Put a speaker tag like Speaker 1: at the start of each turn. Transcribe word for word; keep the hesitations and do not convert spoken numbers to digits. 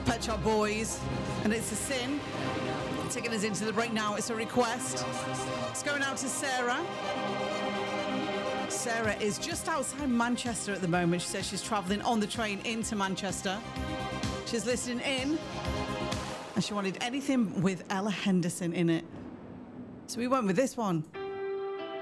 Speaker 1: Pet Shop Boys, and It's a Sin. Taking us into the break now. It's a request. It's going out to Sarah. Sarah is just outside Manchester at the moment. She says she's travelling on the train into Manchester. She's listening in, and she wanted anything with Ella Henderson in it. So we went with this one.